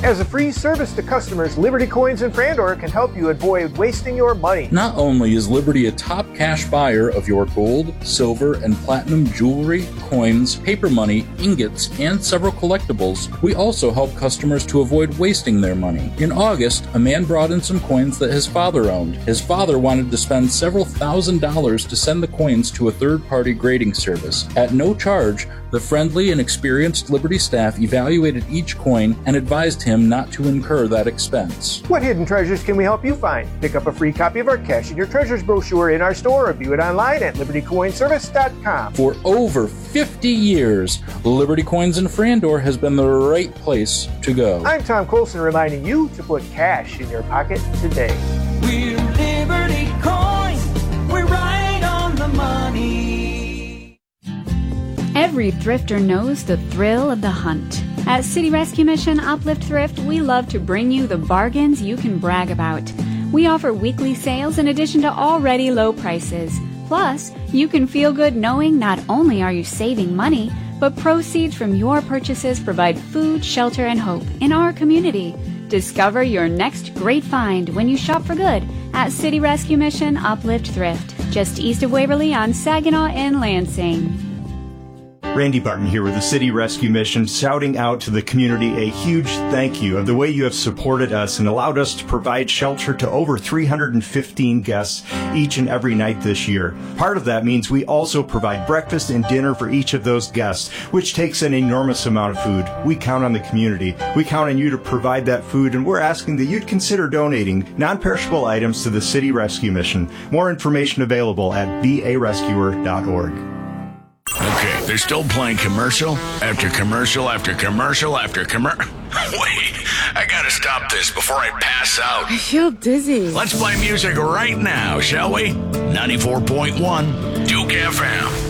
As a free service to customers, Liberty Coins in Frandor can help you avoid wasting your money. Not only is Liberty a top cash buyer of your gold, silver, and platinum jewelry, coins, paper money, ingots, and several collectibles, we also help customers to avoid wasting their money. In August, a man brought in some coins that his father owned. His father wanted to spend several $1,000s to send the coins to a third-party grading service. At no charge, the friendly and experienced Liberty staff evaluated each coin and advised him not to incur that expense. What hidden treasures can we help you find? Pick up a free copy of our Cash in Your Treasures brochure in our store or view it online at libertycoinservice.com. For over 50 years, Liberty Coins in Frandor has been the right place to go. I'm Tom Colson reminding you to put cash in your pocket today. We're Liberty Coins. We're right on the money. Every thrifter knows the thrill of the hunt. At City Rescue Mission Uplift Thrift, we love to bring you the bargains you can brag about. We offer weekly sales in addition to already low prices. Plus, you can feel good knowing not only are you saving money, but proceeds from your purchases provide food, shelter, and hope in our community. Discover your next great find when you shop for good at City Rescue Mission Uplift Thrift, just east of Waverly on Saginaw and Lansing. Randy Barton here with the City Rescue Mission, shouting out to the community a huge thank you of the way you have supported us and allowed us to provide shelter to over 315 guests each and every night this year. Part of that means we also provide breakfast and dinner for each of those guests, which takes an enormous amount of food. We count on the community. We count on you to provide that food, and we're asking that you'd consider donating non-perishable items to the City Rescue Mission. More information available at varescuer.org. Okay, they're still playing commercial after commercial after commercial after commercial. Wait, I gotta stop this before I pass out. I feel dizzy. Let's play music right now, shall we? 94.1 Duke FM.